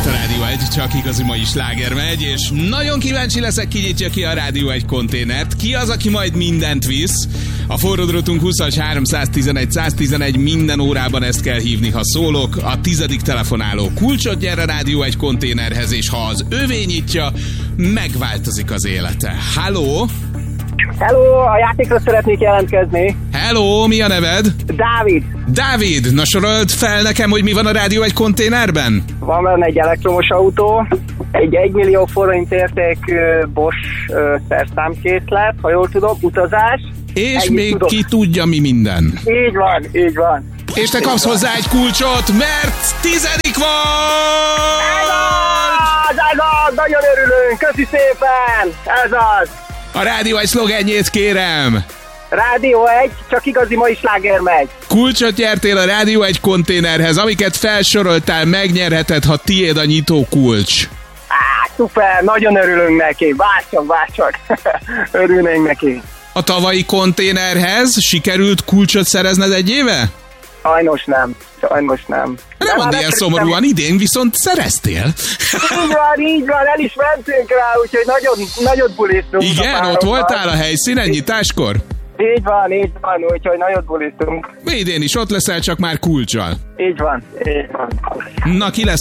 itt a Rádió 1, csak igazi mai sláger megy, és nagyon kíváncsi leszek, ki nyitja ki a Rádió 1 konténert. Ki az, aki majd mindent visz? A forródrotunk 20-as 311 111, minden órában ezt kell hívni, ha szólok. A 10. telefonáló kulcsot nyer a Rádió 1 konténerhez, és ha az övé nyitja, megváltozik az élete. Halló! Hello, a játékra szeretnék jelentkezni. Hello, mi a neved? Dávid. Dávid, na sorold fel nekem, hogy mi van a Rádió 1 konténerben? Van benne egy elektromos autó, egy 1 millió forint értékű Bosch szerszámkészlet, ha jól tudom, utazás. És még ki tudja mi minden. Így van, így van. És te kapsz hozzá egy kulcsot, mert 10. vagy! Ez az, nagyon örülünk, köszi szépen, ez az. A Rádió 1 szlogenjét kérem. Rádió 1, csak igazi mai sláger megy. Kulcsot nyertél a Rádió 1 konténerhez, amiket felsoroltál, megnyerheted, ha tiéd a nyitó kulcs. Szuper, nagyon örülünk neki, várcsak. Örülnénk neki. A tavalyi konténerhez sikerült kulcsot szerezned egy éve? Sajnos nem. Nem mondd ilyen szomorúan, idén viszont szereztél. Így van, el is mentünk rá, úgyhogy nagyot buliztunk. Igen, ott voltál a helyszínen nyitáskor? Így van, úgyhogy nagyot buliztunk. Idén is ott leszel, csak már kulccsal. Így van. Na, ki lesz